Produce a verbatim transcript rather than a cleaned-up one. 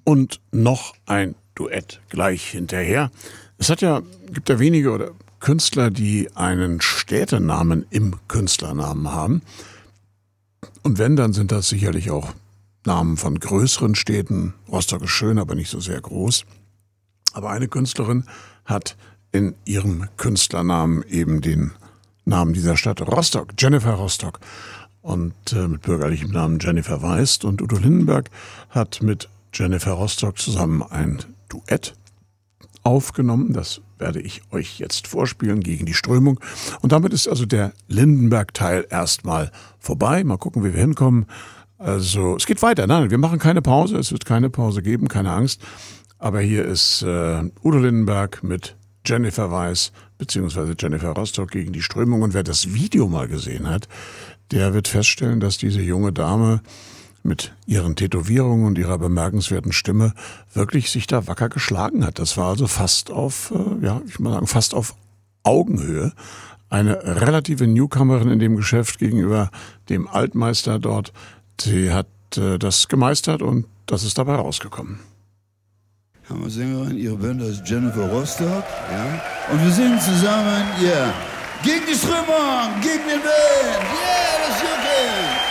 und noch ein Duett gleich hinterher. Es hat ja, gibt ja wenige oder Künstler, die einen Städtenamen im Künstlernamen haben. Und wenn, dann sind das sicherlich auch Namen von größeren Städten. Rostock ist schön, aber nicht so sehr groß. Aber eine Künstlerin hat in ihrem Künstlernamen eben den Namen dieser Stadt Rostock, Jennifer Rostock. Und äh, mit bürgerlichem Namen Jennifer Weist. Und Udo Lindenberg hat mit Jennifer Rostock zusammen ein Duett aufgenommen. Das werde ich euch jetzt vorspielen gegen die Strömung. Und damit ist also der Lindenberg-Teil erstmal vorbei. Mal gucken, wie wir hinkommen. Also es geht weiter. Nein, wir machen keine Pause. Es wird keine Pause geben, keine Angst. Aber hier ist äh, Udo Lindenberg mit Jennifer Weiß beziehungsweise Jennifer Rostock gegen die Strömung. Und wer das Video mal gesehen hat, der wird feststellen, dass diese junge Dame mit ihren Tätowierungen und ihrer bemerkenswerten Stimme wirklich sich da wacker geschlagen hat. Das war also fast auf, äh, ja, ich mal sagen, fast auf Augenhöhe. Eine relative Newcomerin in dem Geschäft gegenüber dem Altmeister dort. Sie hat äh, das gemeistert und das ist dabei rausgekommen. Hammersängerin, ihre Band heißt Jennifer Rostock, ja. Und wir singen zusammen, ja, yeah. Gegen die Strömung, gegen den Wind, yeah, das ist okay.